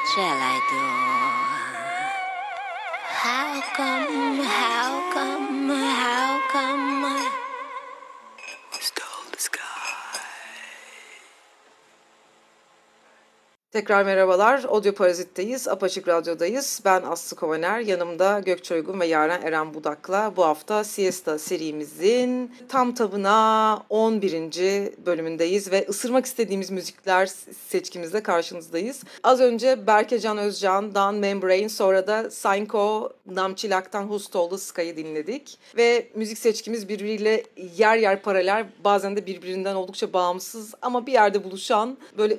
shall I do? How come, how come, how come? Stole the sky. Tekrar merhabalar. Audio Parazit'teyiz. Apaçık Radyo'dayız. Ben Aslı Kovaner. Yanımda Gökçe Uygun ve Yaren Eren Budak'la bu hafta Siesta serimizin tam tamına 11. bölümündeyiz ve ısırmak istediğimiz müzikler seçkimizle karşınızdayız. Az önce Berke Can Özcan, Dan Membrane, sonra da Sainko Namçilak'tan Who Stole the Sky'ı dinledik. Ve müzik seçkimiz birbiriyle yer yer paralel, bazen de birbirinden oldukça bağımsız ama bir yerde buluşan böyle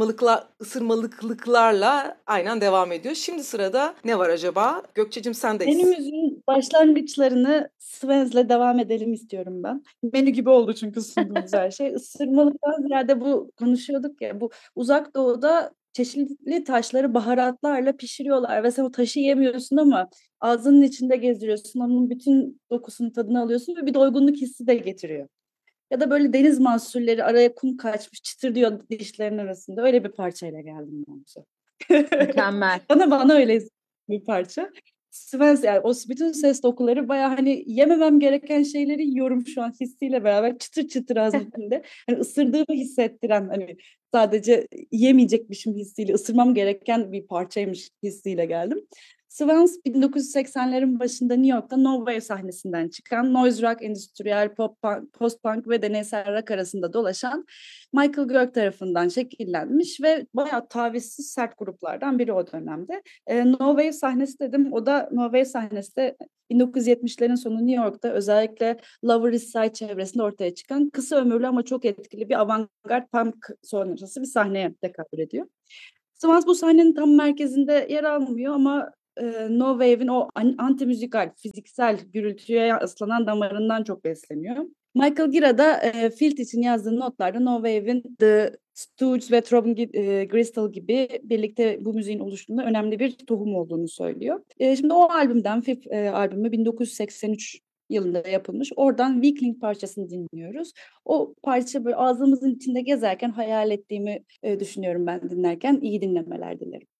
ısırmalıklarla aynen devam ediyor. Şimdi sırada ne var acaba? Gökçe'cim sendeyiz. Menümüzün başlangıçlarını Svens'le devam edelim istiyorum ben. Menü gibi oldu çünkü sunduğumuz her şey. Isırmalıktan ziyade bu konuşuyorduk ya, bu Uzak Doğu'da çeşitli taşları baharatlarla pişiriyorlar ve sen o taşı yemiyorsun ama ağzının içinde gezdiriyorsun. Onun bütün dokusunun tadını alıyorsun ve bir doygunluk hissi de getiriyor. Ya da böyle deniz mahsulleri, araya kum kaçmış, çıtırdıyor dişlerin arasında. Öyle bir parçayla geldim ben bu sefer. Mükemmel. Bana öyle bir parça. Svens, yani o bütün ses dokuları bayağı hani yememem gereken şeyleri yiyorum şu an hissiyle beraber, çıtır çıtır ağzımda. Hani ısırdığımı hissettiren, hani sadece yemeyecekmişim hissiyle, ısırmam gereken bir parçaymış hissiyle geldim. Swans 1980'lerin başında New York'ta No Wave sahnesinden çıkan, noise rock, endüstriyel pop, punk, post-punk ve deneysel rock arasında dolaşan Michael Görg tarafından şekillenmiş ve bayağı tavizsiz sert gruplardan biri o dönemde. No Wave sahnesi dedim, o da No Wave sahnesi de 1970'lerin sonu New York'ta özellikle Lower East Side çevresinde ortaya çıkan kısa ömürlü ama çok etkili bir avantgard punk sonrası bir sahneye tekabül ediyor. Swans bu sahnenin tam merkezinde yer almıyor ama No Wave'in o anti-müzikal, fiziksel gürültüye yaslanan damarından çok besleniyor. Michael Gira da Field için yazdığı notlarda No Wave'in The Stooges ve Throbbing Gristle gibi birlikte bu müziğin oluştuğunda önemli bir tohum olduğunu söylüyor. Şimdi o albümden, Fifth albümü 1983 yılında yapılmış. Oradan Weakling parçasını dinliyoruz. O parça böyle ağzımızın içinde gezerken hayal ettiğimi düşünüyorum ben dinlerken. İyi dinlemeler dilerim.